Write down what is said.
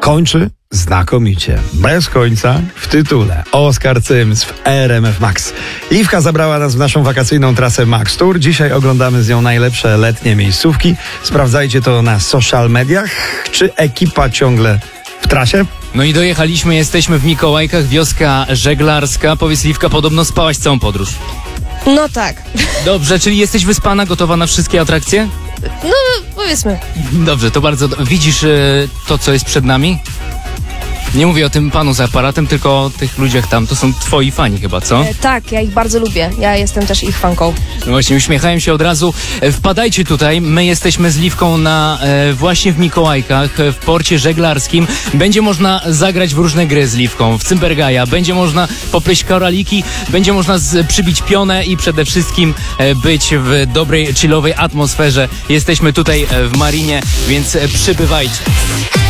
kończy znakomicie, bez końca w tytule. Oskar Cyms w RMF Max. Iwka zabrała nas w naszą wakacyjną trasę Max Tour. Dzisiaj oglądamy z nią najlepsze letnie miejscówki. Sprawdzajcie to na social mediach. Czy ekipa ciągle w trasie? No i dojechaliśmy, jesteśmy w Mikołajkach, wioska żeglarska. Powiedz, Liwka, podobno spałaś całą podróż. No tak. Dobrze, czyli jesteś wyspana, gotowa na wszystkie atrakcje? No, powiedzmy. Dobrze, to bardzo... Widzisz to, co jest przed nami? Nie mówię o tym panu za aparatem, tylko o tych ludziach tam. To są twoi fani chyba, co? Tak, ja ich bardzo lubię. Ja jestem też ich fanką. No właśnie, uśmiechają się od razu. Wpadajcie tutaj, my jesteśmy z Liwką właśnie w Mikołajkach, w porcie żeglarskim. Będzie można zagrać w różne gry z Liwką, w Cymbergaja, będzie można popleść koraliki, będzie można przybić pionę i przede wszystkim być w dobrej, chillowej atmosferze. Jesteśmy tutaj w Marinie, więc przybywajcie.